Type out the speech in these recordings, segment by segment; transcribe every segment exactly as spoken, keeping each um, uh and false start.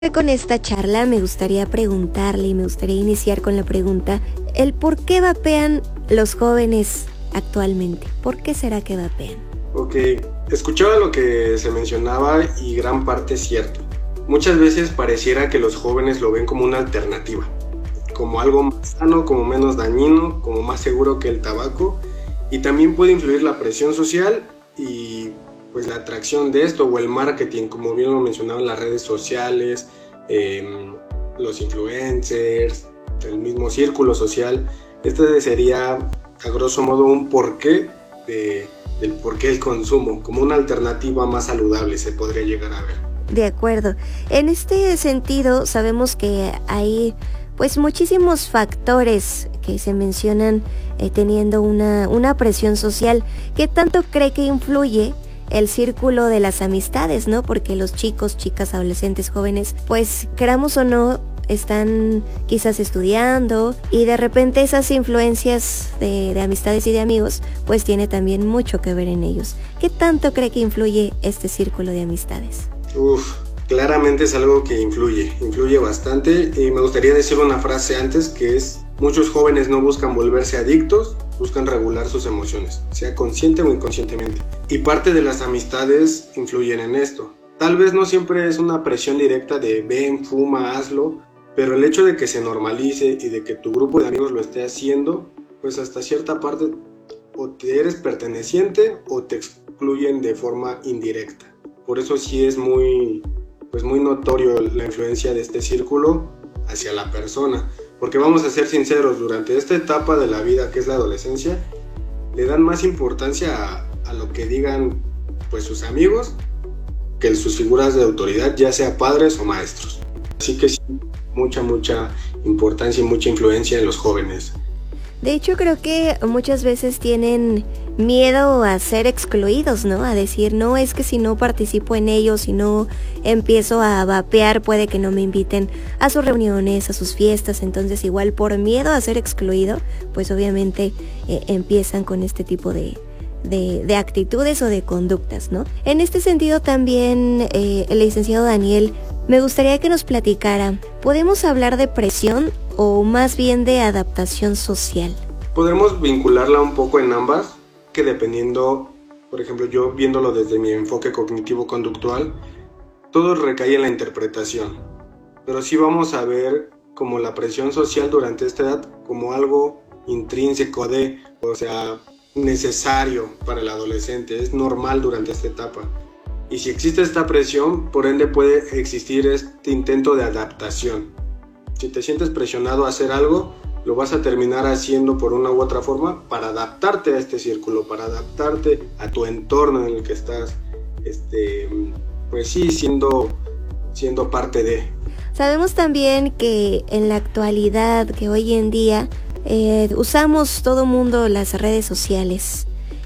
Con esta charla me gustaría preguntarle y me gustaría iniciar con la pregunta, el por qué vapean los jóvenes actualmente. ¿Por qué será que vapean? Ok, escuchaba lo que se mencionaba y gran parte es cierto. Muchas veces pareciera que los jóvenes lo ven como una alternativa, como algo más sano, como menos dañino, como más seguro que el tabaco, y también puede influir la presión social y pues la atracción de esto o el marketing, como bien lo mencionaban las redes sociales, eh, los influencers, el mismo círculo social. Este sería a grosso modo un porqué de, del porqué del consumo, como una alternativa más saludable se podría llegar a ver. De acuerdo. En este sentido sabemos que hay pues muchísimos factores que se mencionan eh, teniendo una, una presión social. ¿Qué tanto cree que influye el círculo de las amistades, no? Porque los chicos, chicas, adolescentes, jóvenes, pues queramos o no, están quizás estudiando y de repente esas influencias de, de amistades y de amigos, pues tiene también mucho que ver en ellos. ¿Qué tanto cree que influye este círculo de amistades? Uf, claramente es algo que influye, influye bastante, y me gustaría decir una frase antes que es: muchos jóvenes no buscan volverse adictos, buscan regular sus emociones, sea consciente o inconscientemente. Y parte de las amistades influyen en esto. Tal vez no siempre es una presión directa de ven, fuma, hazlo, pero el hecho de que se normalice y de que tu grupo de amigos lo esté haciendo, pues hasta cierta parte o te eres perteneciente o te excluyen de forma indirecta. Por eso sí es muy, pues muy notorio la influencia de este círculo hacia la persona. Porque vamos a ser sinceros, durante esta etapa de la vida que es la adolescencia, le dan más importancia a, a lo que digan pues sus amigos que sus figuras de autoridad, ya sea padres o maestros. Así que sí, mucha, mucha importancia y mucha influencia en los jóvenes. De hecho, creo que muchas veces tienen miedo a ser excluidos, ¿no? A decir, no, es que si no participo en ello, si no empiezo a vapear, puede que no me inviten a sus reuniones, a sus fiestas. Entonces, igual por miedo a ser excluido, pues obviamente eh, empiezan con este tipo de, de, de actitudes o de conductas, ¿no? En este sentido también, eh, el licenciado Daniel, me gustaría que nos platicara, ¿podemos hablar de presión o más bien de adaptación social? Podemos vincularla un poco en ambas, que dependiendo, por ejemplo, yo viéndolo desde mi enfoque cognitivo-conductual, todo recae en la interpretación. Pero sí vamos a ver como la presión social durante esta edad como algo intrínseco de, o sea, necesario para el adolescente, es normal durante esta etapa. Y si existe esta presión, por ende puede existir este intento de adaptación. Si te sientes presionado a hacer algo, lo vas a terminar haciendo por una u otra forma para adaptarte a este círculo, para adaptarte a tu entorno en el que estás, este, pues sí, siendo, siendo parte de. Sabemos también que en la actualidad, que hoy en día, eh, usamos todo mundo las redes sociales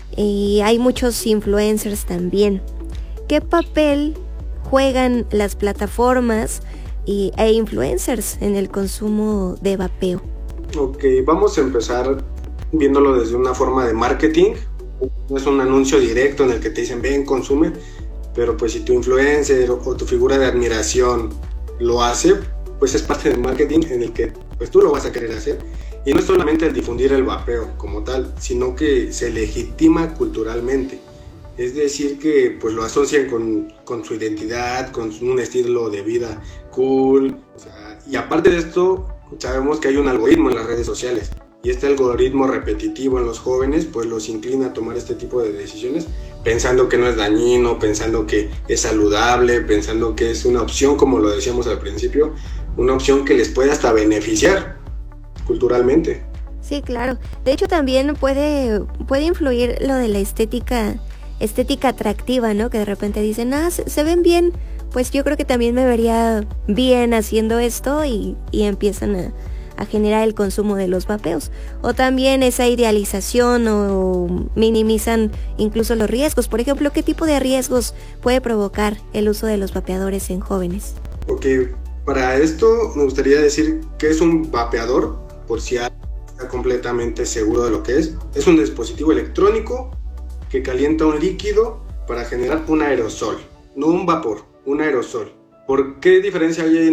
y hay muchos influencers también. ¿Qué papel juegan las plataformas y, e influencers en el consumo de vapeo? Ok, vamos a empezar viéndolo desde una forma de marketing. No es un anuncio directo en el que te dicen ven, consume, pero pues si tu influencer o tu figura de admiración lo hace, pues es parte del marketing en el que pues tú lo vas a querer hacer. Y no es solamente el difundir el vapeo como tal, sino que se legitima culturalmente. Es decir, que pues lo asocian con, con su identidad, con un estilo de vida cool. O sea, y aparte de esto, sabemos que hay un algoritmo en las redes sociales. Y este algoritmo repetitivo en los jóvenes pues los inclina a tomar este tipo de decisiones, pensando que no es dañino, pensando que es saludable, pensando que es una opción, como lo decíamos al principio, una opción que les puede hasta beneficiar culturalmente. Sí, claro. De hecho, también puede, puede influir lo de la estética estética atractiva, ¿no? Que de repente dicen, ah, se, se ven bien, pues yo creo que también me vería bien haciendo esto y, y empiezan a, a generar el consumo de los vapeos. O también esa idealización o minimizan incluso los riesgos. Por ejemplo, ¿qué tipo de riesgos puede provocar el uso de los vapeadores en jóvenes? Ok, para esto me gustaría decir que es un vapeador, por si alguien está completamente seguro de lo que es. Es un dispositivo electrónico que calienta un líquido para generar un aerosol, no un vapor, un aerosol. ¿Por qué diferencia hay